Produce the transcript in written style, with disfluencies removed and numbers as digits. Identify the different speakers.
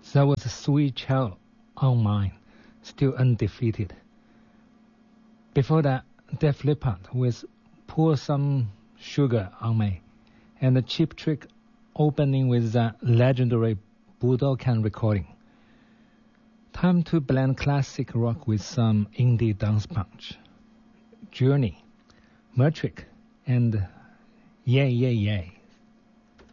Speaker 1: There was a Sweet Child on Mine, still undefeated. Before that, Def Leppard with Pour Some Sugar on Me, and the Cheap Trick opening with the legendary Budokan recording. Time to blend classic rock with some indie dance punch. Journey, Metric, and Yeah Yeah Yeah.